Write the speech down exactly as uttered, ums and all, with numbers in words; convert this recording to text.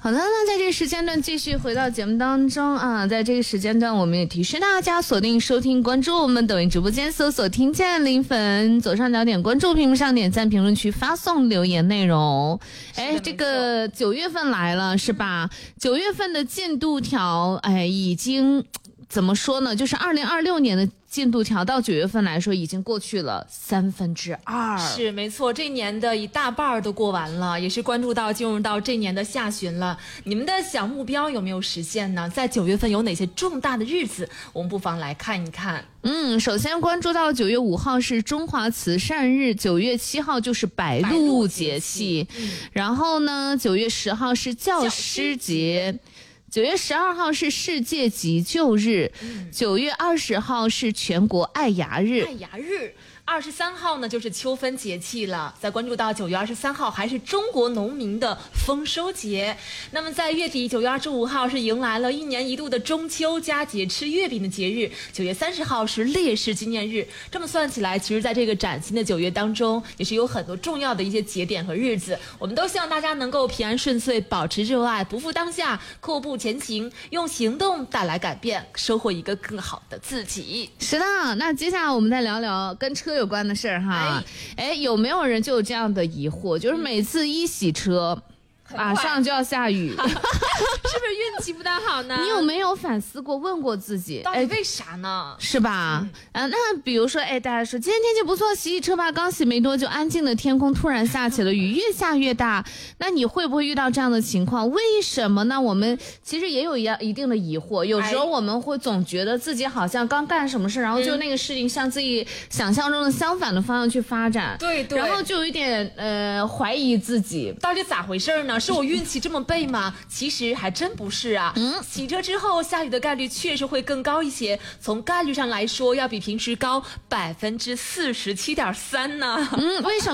好的，那在这个时间段继续回到节目当中啊，在这个时间段我们也提示大家锁定收听关注我们抖音直播间，搜索听见零粉，左上角点关注，屏幕上点赞，评论区发送留言内容。哎，这个九月份来了是吧？九月份的进度条，哎，已经怎么说呢？就是二零二六年的进度条到九月份来说，已经过去了三分之二。 是没错，这年的一大半都过完了，也是关注到进入到这年的下旬了。你们的小目标有没有实现呢？在九月份有哪些重大的日子？我们不妨来看一看。 嗯，首先关注到九月五号是中华慈善日，九月七号就是白露节气，嗯、然后呢，九月十号是教师节。九月十二号是世界急救日，九、嗯、月二十号是全国爱牙日。 爱牙日。二十三号呢，就是秋分节气了。再关注到九月二十三号，还是中国农民的丰收节。那么在月底，九月二十五号是迎来了一年一度的中秋佳节，吃月饼的节日。九月三十号是烈士纪念日。这么算起来，其实在这个崭新的九月当中，也是有很多重要的一些节点和日子。我们都希望大家能够平安顺遂，保持热爱，不负当下，阔步前行，用行动带来改变，收获一个更好的自己。 是的，那接下来我们再聊聊跟车有关的事儿哈。哎，有没有人就有这样的疑惑，就是每次一洗车马上就要下雨是不是运气不大好呢？ 你有没有反思过，问过自己到底为啥呢？ 是吧、嗯啊、那比如说哎，大家说今天天气不错，洗洗车吧，刚洗没多久，安静的天空突然下起了雨，越下越大，那你会不会遇到这样的情况？为什么呢？我们其实也有一样一定的疑惑，有时候我们会总觉得自己好像刚干什么事，然后就那个事情向自己想象中的相反的方向去发展， 对对， 然后就有一点呃怀疑自己到底咋回事呢？是我运气这么背吗？其实还真不是啊。嗯，洗车之后下雨的概率确实会更高一些，从概率上来说，要比平时高百分之四十七点三呢。 嗯，为什么？